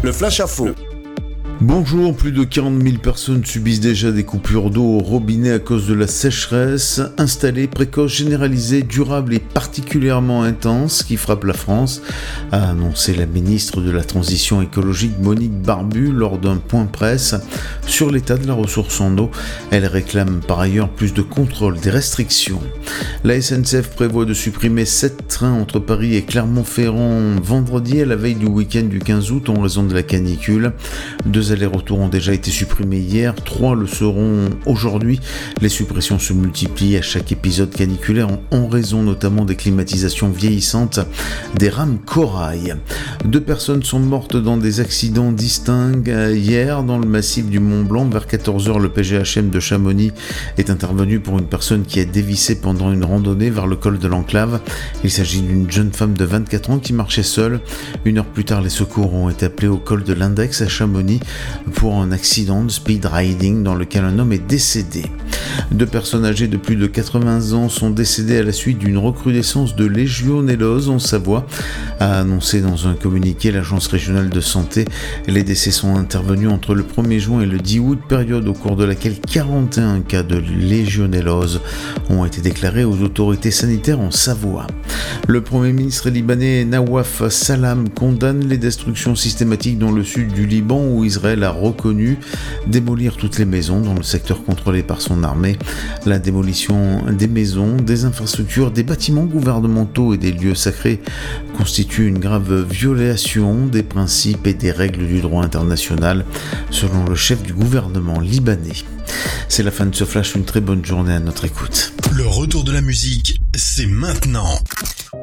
Le Flash Info. Bonjour, plus de 40 000 personnes subissent déjà des coupures d'eau au robinet à cause de la sécheresse installée, précoce, généralisée, durable et particulièrement intense qui frappe la France, a annoncé la ministre de la Transition écologique Monique Barbu lors d'un point presse sur l'état de la ressource en eau. Elle réclame par ailleurs plus de contrôle des restrictions. La SNCF prévoit de supprimer 7 trains entre Paris et Clermont-Ferrand vendredi à la veille du week-end du 15 août en raison de la canicule. 2 allers-retours ont déjà été supprimés hier, 3 le seront aujourd'hui. Les suppressions se multiplient à chaque épisode caniculaire en raison notamment des climatisations vieillissantes des rames Corail. 2 personnes sont mortes dans des accidents distincts hier dans le massif du Mont-Blanc. Vers 14h, le PGHM de Chamonix est intervenu pour une personne qui a dévissé pendant une randonnée vers le col de l'Enclave. Il s'agit d'une jeune femme de 24 ans qui marchait seule. 1 heure plus tard, les secours ont été appelés au col de l'Index à Chamonix pour un accident de speed riding dans lequel un homme est décédé. 2 personnes âgées de plus de 80 ans sont décédées à la suite d'une recrudescence de légionellose en Savoie, a annoncé dans un communiqué l'Agence régionale de santé. Les décès sont intervenus entre le 1er juin et le 10 août, période au cours de laquelle 41 cas de légionellose ont été déclarés aux autorités sanitaires en Savoie. Le Premier ministre libanais Nawaf Salam condamne les destructions systématiques dans le sud du Liban où Israël a reconnu démolir toutes les maisons dans le secteur contrôlé par son armée. La démolition des maisons, des infrastructures, des bâtiments gouvernementaux et des lieux sacrés constitue une grave violation des principes et des règles du droit international, selon le chef du gouvernement libanais. C'est la fin de ce flash, une très bonne journée à notre écoute. Le retour de la musique, c'est maintenant.